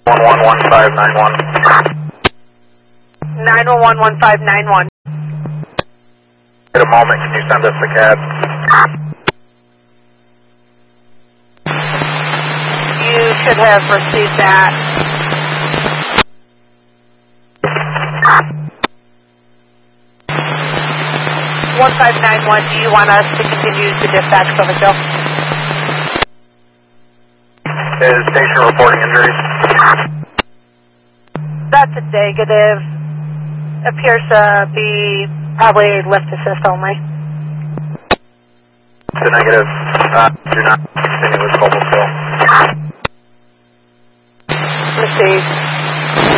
111591. 9111591. At a moment, can you send us the CAD? You should have received that. One 1591, do you want us to continue to dispatch Cloverfield? Is patient reporting injuries? That's a negative. Appears to be probably lift assist only. It's a negative. Do not continue with Cloverfield. Received.